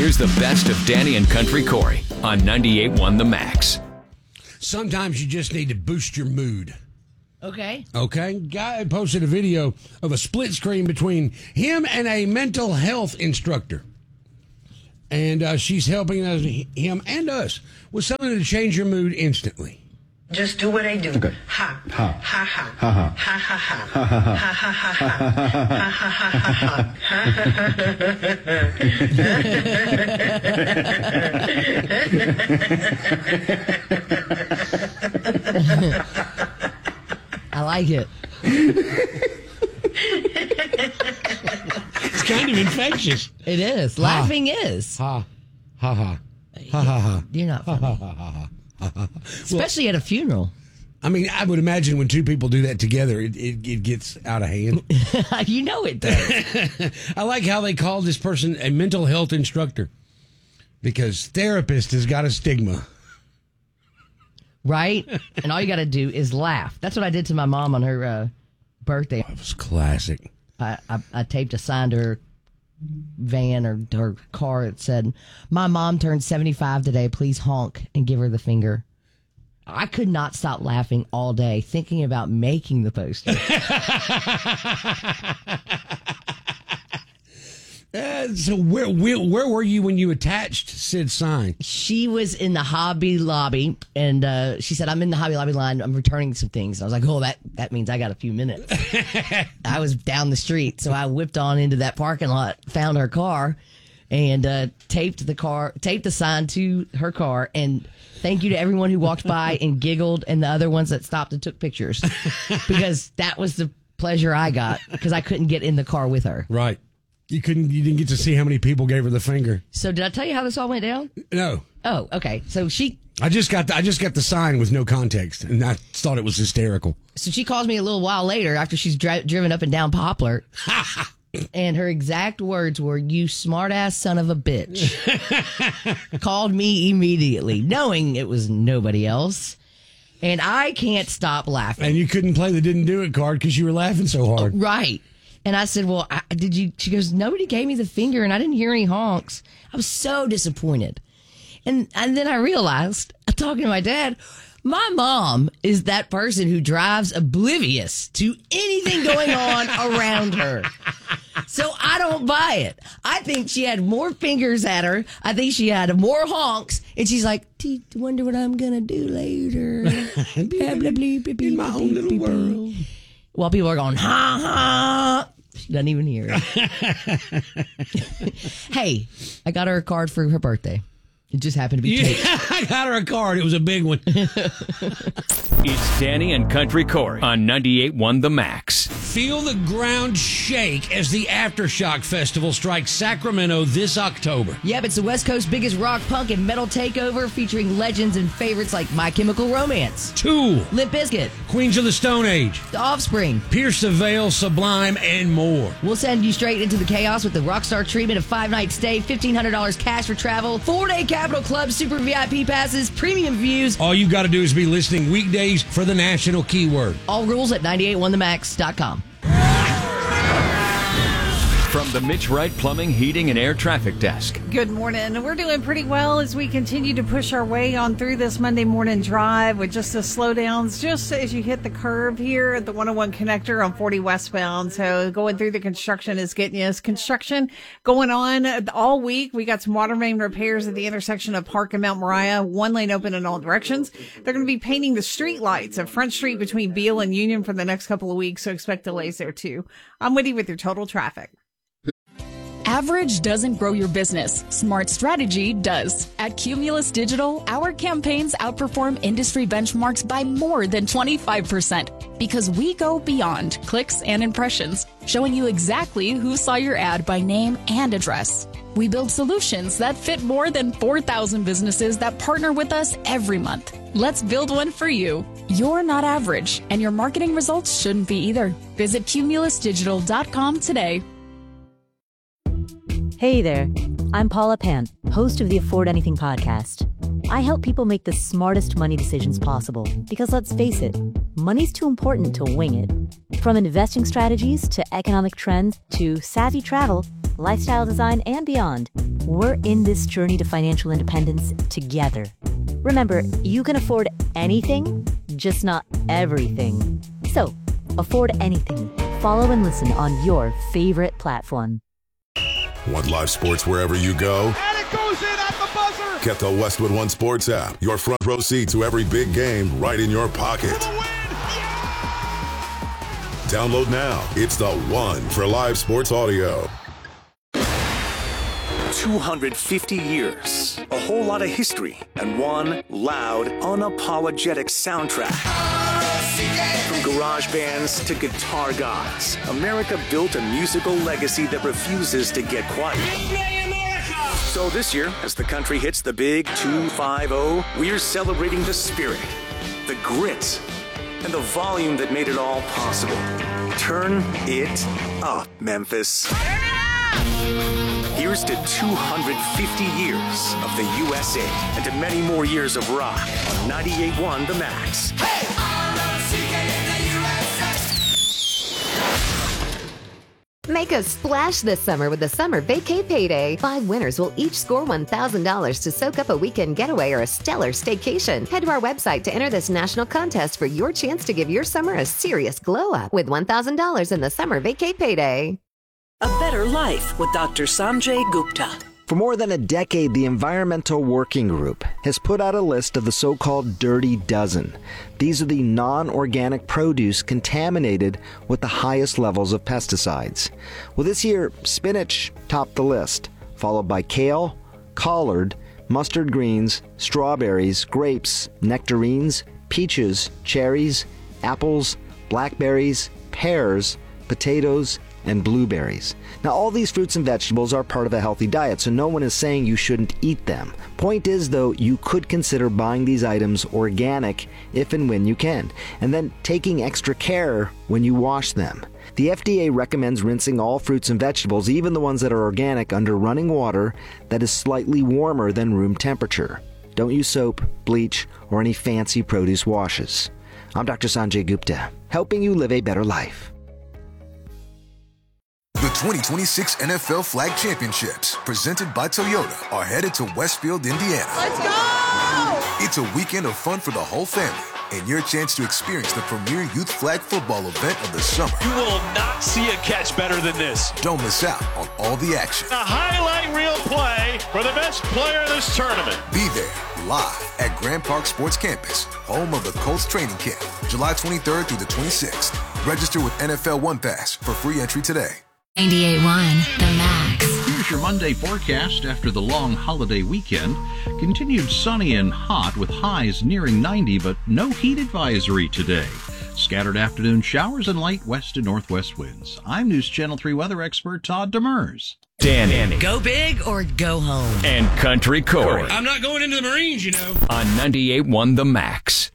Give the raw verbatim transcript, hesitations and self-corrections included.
Here's the best of Danny and Country Corey on ninety-eight point one The Max. Sometimes you just need to boost your mood. Okay. Okay. Guy posted a video of a split screen between him and a mental health instructor. And uh, she's helping us, him and us with something to change your mood instantly. Just do what I do. Okay. Ha. Ha. Ha ha. Ha ha. Ha ha ha. Ha ha ha. Ha ha ha ha. I like it. It's kind of infectious. It is. Laughing is. Ha. Ha ha. Ha ha ha. You're not funny. Ha ha ha ha. Especially at a funeral. I mean, I would imagine when two people do that together, it, it, it gets out of hand. You know it does. I like how they called this person a mental health instructor because therapist has got a stigma. Right? And all you got to do is laugh. That's what I did to my mom on her uh, birthday. That was classic. I, I, I taped a sign to her van or her car that said, "My mom turned seventy-five today. Please honk and give her the finger." I could not stop laughing all day thinking about making the poster. uh, so where, where where were you when you attached Sid's sign? She was in the Hobby Lobby, and uh, she said, "I'm in the Hobby Lobby line. I'm returning some things." And I was like, "Oh, that, that means I got a few minutes." I was down the street, so I whipped on into that parking lot, found her car, and uh, taped the car, taped the sign to her car, and thank you to everyone who walked by and giggled, and the other ones that stopped and took pictures, because that was the pleasure I got because I couldn't get in the car with her. Right. You couldn't. You didn't get to see how many people gave her the finger. So did I tell you how this all went down? No. Oh, okay. So she. I just got the, I just got the sign with no context, and I thought it was hysterical. So she calls me a little while later after she's dri- driven up and down Poplar. And her exact words were, "You smart-ass son of a bitch." Called me immediately, knowing it was nobody else. And I can't stop laughing. And you couldn't play the didn't do it card because you were laughing so hard. Oh, right. And I said, "Well, I, did you?" She goes, "Nobody gave me the finger and I didn't hear any honks." I was so disappointed. And, and then I realized, talking to my dad, my mom is that person who drives oblivious to anything going on around her. So I don't buy it. I think she had more fingers at her. I think she had more honks. And she's like, "T- wonder what I'm going to do later." Blah, blah, blah, blah, blah, In my own blah, little blah, world. While people are going, "Ha, ha." She doesn't even hear it. Hey, I got her a card for her birthday. It just happened to be taped. Yeah, I got her a card. It was a big one. It's Danny and Country Corey on ninety-eight point one The Max. Feel the ground shake as the Aftershock Festival strikes Sacramento this October. Yep, it's the West Coast's biggest rock, punk, and metal takeover featuring legends and favorites like My Chemical Romance, Tool, Limp Bizkit, Queens of the Stone Age, The Offspring, Pierce the Veil, Sublime, and more. We'll send you straight into the chaos with the rockstar treatment of five-night stay, fifteen hundred dollars cash for travel, four-day Capitol Club Super V I P passes, premium views. All you got to do is be listening weekdays for the national keyword. All rules at ninety-eight one the max dot com. From the Mitch Wright Plumbing, Heating, and Air Traffic Desk. Good morning. We're doing pretty well as we continue to push our way on through this Monday morning drive with just the slowdowns just as you hit the curve here at the one oh one connector on forty westbound. So going through the construction is getting you. Construction going on all week. We got some water main repairs at the intersection of Park and Mount Moriah. One lane open in all directions. They're going to be painting the street lights at Front Street between Beale and Union for the next couple of weeks. So expect delays there too. I'm Woody with your total traffic. Average doesn't grow your business. Smart strategy does. At Cumulus Digital, our campaigns outperform industry benchmarks by more than twenty-five percent because we go beyond clicks and impressions, showing you exactly who saw your ad by name and address. We build solutions that fit more than four thousand businesses that partner with us every month. Let's build one for you. You're not average, and your marketing results shouldn't be either. Visit cumulus digital dot com today. Hey there, I'm Paula Pant, host of the Afford Anything podcast. I help people make the smartest money decisions possible because let's face it, money's too important to wing it. From investing strategies to economic trends to savvy travel, lifestyle design, and beyond. We're in this journey to financial independence together. Remember, you can afford anything, just not everything. So, afford anything. Follow and listen on your favorite platform. Want live sports wherever you go? And it goes in at the buzzer! Get the Westwood One Sports app. Your front row seat to every big game right in your pocket. For the win! Yeah! Download now. It's the one for live sports audio. two hundred fifty years, a whole lot of history, and one loud, unapologetic soundtrack. From garage bands to guitar gods, America built a musical legacy that refuses to get quiet. So this year, as the country hits the big two five oh, we're celebrating the spirit, the grit, and the volume that made it all possible. Turn it up, Memphis. Here's to two hundred fifty years of the U S A and to many more years of rock on ninety-eight point one The Max. Hey! Make a splash this summer with the Summer Vacay Payday. Five winners will each score one thousand dollars to soak up a weekend getaway or a stellar staycation. Head to our website to enter this national contest for your chance to give your summer a serious glow up with one thousand dollars in the Summer Vacay Payday. A better life with Doctor Sanjay Gupta. For more than a decade, the Environmental Working Group has put out a list of the so-called Dirty Dozen. These are the non-organic produce contaminated with the highest levels of pesticides. Well, this year, spinach topped the list, followed by kale, collard, mustard greens, strawberries, grapes, nectarines, peaches, cherries, apples, blackberries, pears, potatoes, and blueberries. Now, all these fruits and vegetables are part of a healthy diet, so no one is saying you shouldn't eat them. Point is, though, you could consider buying these items organic if and when you can, and then taking extra care when you wash them. The F D A recommends rinsing all fruits and vegetables, even the ones that are organic, under running water that is slightly warmer than room temperature. Don't use soap, bleach, or any fancy produce washes. I'm Doctor Sanjay Gupta, helping you live a better life. The twenty twenty-six N F L Flag Championships, presented by Toyota, are headed to Westfield, Indiana. Let's go! It's a weekend of fun for the whole family, and your chance to experience the premier youth flag football event of the summer. You will not see a catch better than this. Don't miss out on all the action. A highlight reel play for the best player of this tournament. Be there, live at Grand Park Sports Campus, home of the Colts training camp, July twenty-third through the twenty-sixth. Register with N F L One Pass for free entry today. ninety-eight point one The Max. Here's your Monday forecast after the long holiday weekend. Continued sunny and hot with highs nearing ninety, but no heat advisory today. Scattered afternoon showers and light west and northwest winds. I'm News Channel three weather expert Todd Demers. Danny. Go big or go home. And Country Corey. I'm not going into the Marines, you know. On ninety-eight point one The Max.